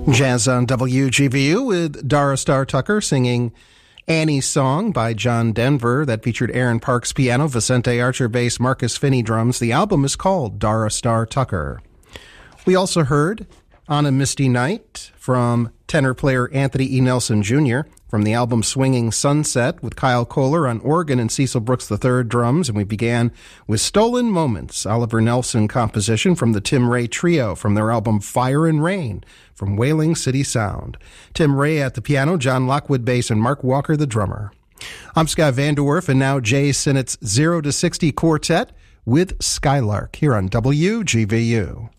Jazz on WGVU with Dara Star Tucker singing Annie's Song by John Denver. That featured Aaron Parks piano, Vicente Archer bass, Marcus Finney drums. The album is called Dara Star Tucker. We also heard On a Misty Night from tenor player Anthony E. Nelson Jr. from the album Swinging Sunset with Kyle Kohler on organ and Cecil Brooks III drums. And we began with Stolen Moments, Oliver Nelson composition from the Tim Ray Trio from their album Fire and Rain from Whaling City Sound. Tim Ray at the piano, John Lockwood bass, and Mark Walker the drummer. I'm Scott Vanderwerf, and now Jay Sinnott's 0 to 60 Quartet with Skylark here on WGVU.